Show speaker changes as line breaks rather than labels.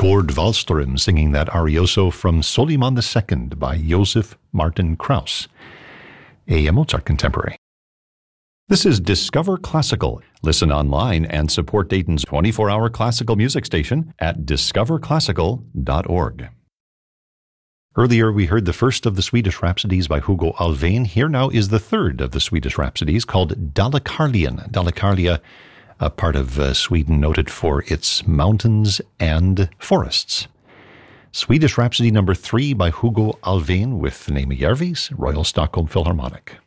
Tord Wallström singing that arioso from Soliman II by Joseph Martin Krauss, a Mozart contemporary. This is Discover Classical. Listen online and support Dayton's 24-hour classical music station at discoverclassical.org. Earlier, we heard the first of the Swedish Rhapsodies by Hugo Alfvén. Here now is the third of the Swedish Rhapsodies called Dalecarlien. Dalecarlia, a part of Sweden noted for its mountains and forests. Swedish Rhapsody number 3 by Hugo Alfvén with Nejma Järvis, Royal Stockholm Philharmonic.